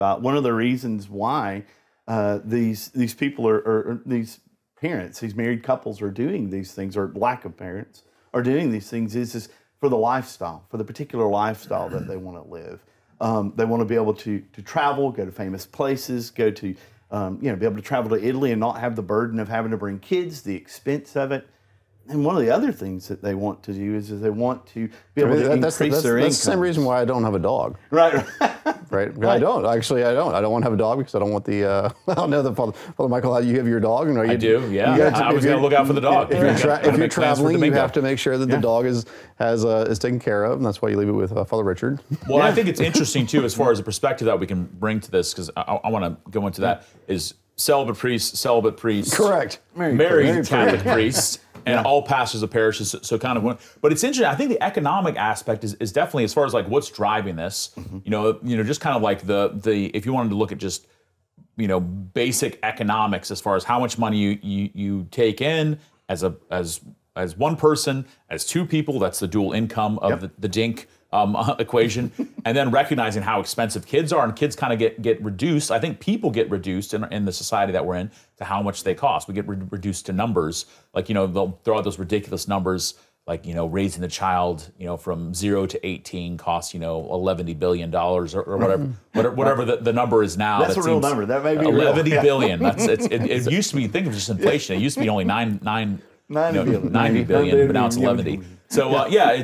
one of the reasons why these people or these parents, these married couples are doing these things, or lack of parents are doing these things, is for the lifestyle, for the particular lifestyle that they want to live. They want to be able to travel, go to famous places, go to be able to travel to Italy and not have the burden of having to bring kids, the expense of it. And one of the other things that they want to do is they want to be able to increase their income. That's the same reason why I don't have a dog. Right. Right. I don't. Actually, I don't. I don't want to have a dog because I don't want the. I don't know, Father Michael, you have your dog, and I do. Yeah. I was going to look out for the dog. If you're traveling, you have to make sure that the dog is taken care of, and that's why you leave it with Father Richard. Well, I think it's interesting too, as far as a perspective that we can bring to this, because I want to go into that. Is celibate priest, correct, married Catholic priest. And all pastors of parishes, so kind of. But it's interesting. I think the economic aspect is definitely, as far as like what's driving this. Just kind of like the if you wanted to look at just basic economics as far as how much money you take in as one person, as two people. That's the dual income of the DINK equation, and then recognizing how expensive kids are, and kids kind of get reduced. I think people get reduced in the society that we're in to how much they cost. We get reduced to numbers, like they'll throw out those ridiculous numbers, like raising the child from 0 to 18 costs $11 billion or whatever the number is now. That's a real number. That may be $11 real. billion. It used to be, think of just inflation. It used to be only 90 billion, but now it's 11. So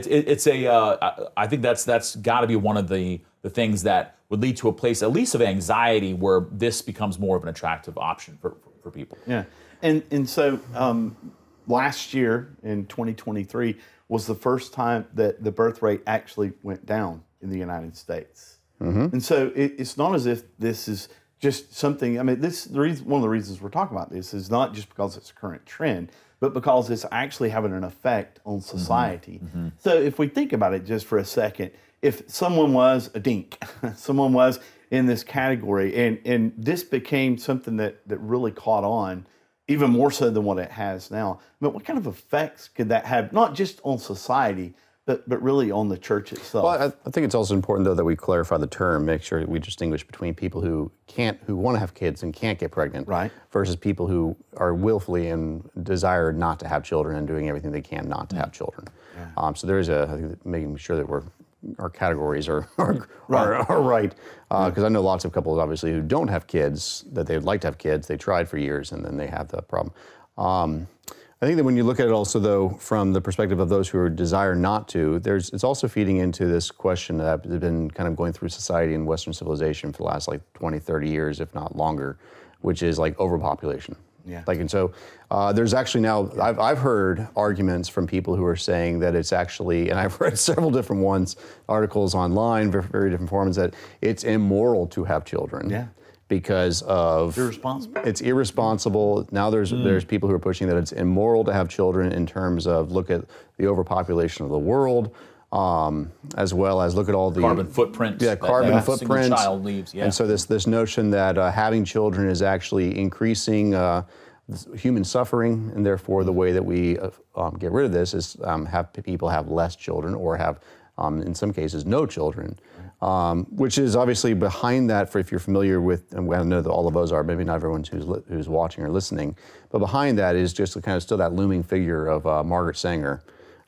I think that's got to be one of the things that would lead to a place, at least of anxiety, where this becomes more of an attractive option for people. Yeah, and so last year in 2023 was the first time that the birth rate actually went down in the United States. Mm-hmm. And so it's not as if this is just something. I mean, one of the reasons we're talking about this is not just because it's a current trend, but because it's actually having an effect on society. Mm-hmm. So if we think about it just for a second, if someone was a dink, someone was in this category, and this became something that really caught on, even more so than what it has now, but what kind of effects could that have, not just on society, but really on the church itself? Well, I think it's also important, though, that we clarify the term, make sure we distinguish between people who want to have kids and can't get pregnant, right, versus people who are willfully and desire not to have children and doing everything they can not to have children. Yeah. So there is I think, making sure that our categories are right. Because I know lots of couples, obviously, who don't have kids, that they would like to have kids. They tried for years, and then they have the problem. I think that when you look at it also, though, from the perspective of those who desire not to, it's also feeding into this question that has been kind of going through society and Western civilization for the last 20, 30 years, if not longer, which is like overpopulation. Yeah. And so there's actually now, I've heard arguments from people who are saying that it's actually, and I've read several different articles online, very different forms, that it's immoral to have children. Yeah. Because of it's irresponsible. Now there's people who are pushing that it's immoral to have children in terms of look at the overpopulation of the world, as well as look at all the carbon footprint. Yeah, carbon footprint. Single child leaves. Yeah. And so this notion that having children is actually increasing human suffering, and therefore the way that we get rid of this is have people have less children or have in some cases no children. Which is obviously behind that, for if you're familiar with, and I know that all of those are, maybe not everyone who's watching or listening, but behind that is just kind of still that looming figure of Margaret Sanger,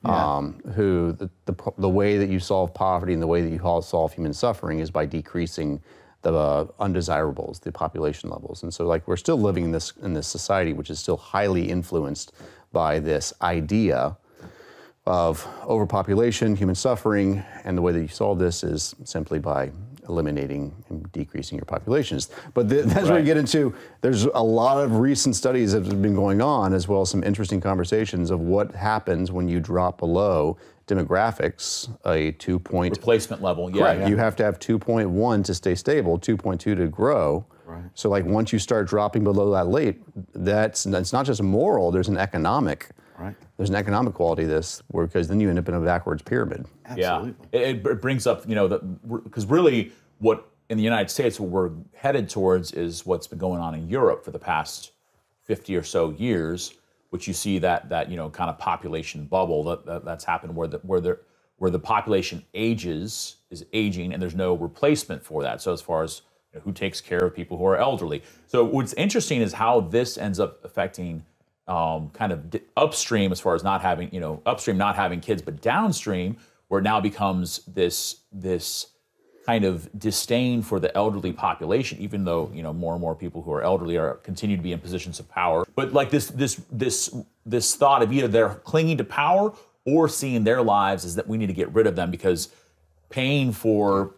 who the way that you solve poverty and the way that you solve human suffering is by decreasing the undesirables, the population levels. And so we're still living in this society which is still highly influenced by this idea of overpopulation, human suffering, and the way that you solve this is simply by eliminating and decreasing your populations. But that's where we get into, there's a lot of recent studies that have been going on, as well as some interesting conversations of what happens when you drop below demographics, a 2 replacement level. Yeah, correct. Yeah. You have to have 2.1 to stay stable, 2.2 to grow. Right. So once you start dropping below that it's not just moral, there's an economic. Right. There's an economic quality to this, because then you end up in a backwards pyramid. Absolutely. Yeah, it brings up, because really what in the United States, what we're headed towards is what's been going on in Europe for the past 50 or so years, which you see that kind of population bubble that's happened where the population is aging and there's no replacement for that. So as far as who takes care of people who are elderly. So what's interesting is how this ends up affecting kind of upstream, as far as not having, upstream not having kids, but downstream, where it now becomes this kind of disdain for the elderly population, even though more and more people who are elderly continue to be in positions of power. But like this thought of either they're clinging to power or seeing their lives as that we need to get rid of them because paying for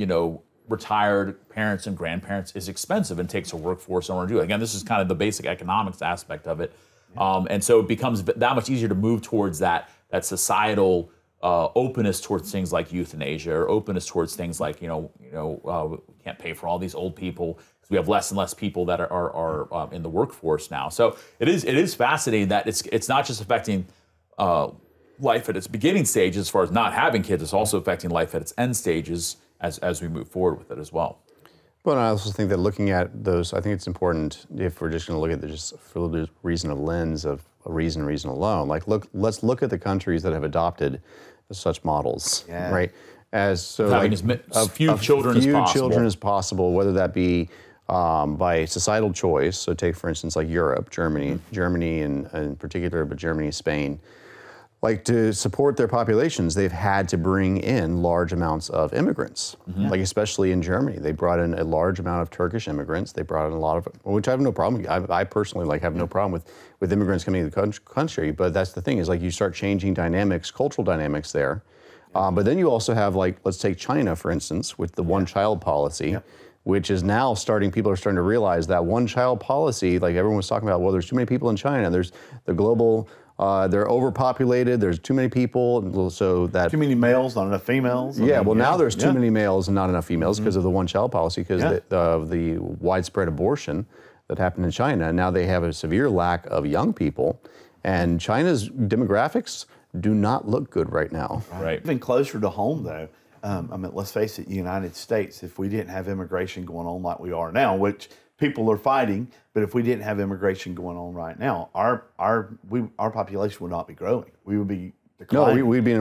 retired parents and grandparents is expensive and takes a workforce in order to do it. Again, this is kind of the basic economics aspect of it. And so it becomes that much easier to move towards that societal openness towards things like euthanasia, or openness towards things like we can't pay for all these old people because we have less and less people that are in the workforce now. So it is fascinating that it's not just affecting life at its beginning stages as far as not having kids, it's also affecting life at its end stages as we move forward with it as well. But I also think that looking at those, I think it's important if we're just going to look at this just for the reason of lens of a reason alone. Like, let's look at the countries that have adopted such models, right? Having as few children as possible, whether that be by societal choice. So take, for instance, like Europe, Germany in particular, but Germany, Spain. Like, to support their populations, they've had to bring in large amounts of immigrants. Like, especially in Germany, they brought in a large amount of Turkish immigrants. They brought in a lot of, which I have no problem. I personally have no problem with immigrants coming to the country. But that's the thing, is like you start changing dynamics, cultural dynamics there. But then you also have, like, let's take China, for instance, with the one-child policy. Which is now people are starting to realize that one-child policy, like everyone was talking about, well, there's too many people in China. There's the global, they're overpopulated. There's too many people, so that... Too many males, not enough females. Now there's too many males and not enough females because of the one-child policy, because of the widespread abortion that happened in China. And now they have a severe lack of young people. And China's demographics do not look good right now. Right. Even closer to home, though. Let's face it, the United States, if we didn't have immigration going on like we are now, which people are fighting, but if we didn't have immigration going on right now, our population would not be growing. We would be declining. No, we'd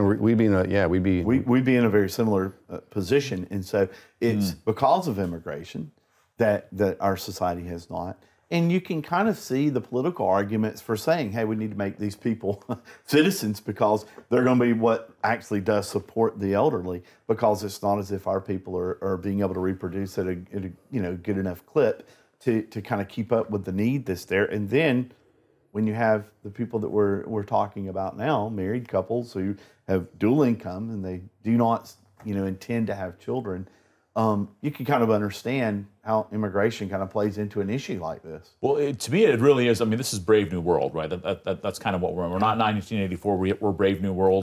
be in a very similar position. And so it's because of immigration that our society has not. And you can kind of see the political arguments for saying, hey, we need to make these people citizens because they're going to be what actually does support the elderly, because it's not as if our people are being able to reproduce at a good enough clip to kind of keep up with the need that's there. And then when you have the people that we're talking about now, married couples who have dual income and they do not intend to have children, you can kind of understand how immigration kind of plays into an issue like this. Well, to me, it really is. I mean, this is Brave New World, right? That's kind of what we're not 1984. We're Brave New World.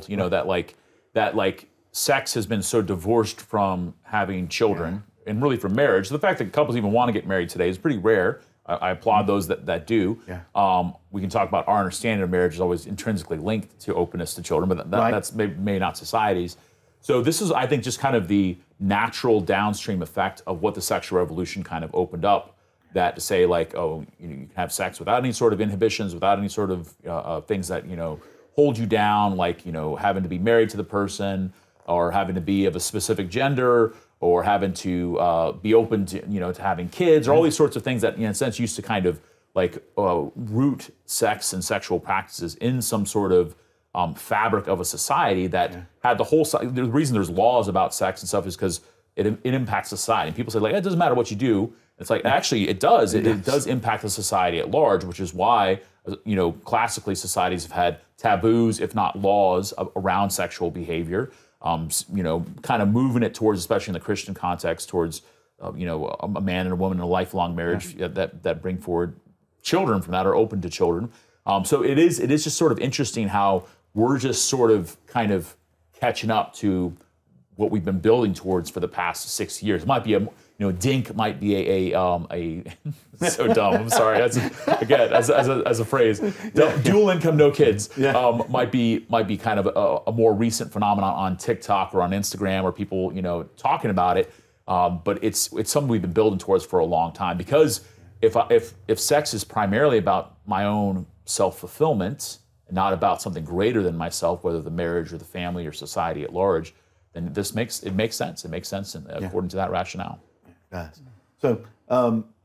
That sex has been so divorced from having children and really from marriage. The fact that couples even want to get married today is pretty rare. I applaud those that do. Yeah. We can talk about our understanding of marriage is always intrinsically linked to openness to children, but that's maybe not society's. So this is, I think, just kind of the natural downstream effect of what the sexual revolution kind of opened up. That to say, like, you can have sex without any sort of inhibitions, without any sort of things that hold you down, like having to be married to the person, or having to be of a specific gender, or having to be open to to having kids, or all these sorts of things that in a sense used to kind of like root sex and sexual practices in some sort of fabric of a society that had the whole. The reason there's laws about sex and stuff is because it impacts society. And people say, like, it doesn't matter what you do. It's like, actually, it does. It does impact the society at large, which is why classically societies have had taboos, if not laws, around sexual behavior. Kind of moving it towards, especially in the Christian context, towards a man and a woman in a lifelong marriage that bring forward children from that, are open to children. So it is just sort of interesting how we're just sort of kind of catching up to what we've been building towards for the past 6 years. It might be DINK might be a so dumb. I'm sorry. As a phrase, dual income, no kids might be kind of a more recent phenomenon on TikTok or on Instagram, or people talking about it. But it's something we've been building towards for a long time, because if sex is primarily about my own self-fulfillment and not about something greater than myself, whether the marriage or the family or society at large, then it makes sense. It makes sense according to that rationale. It does. So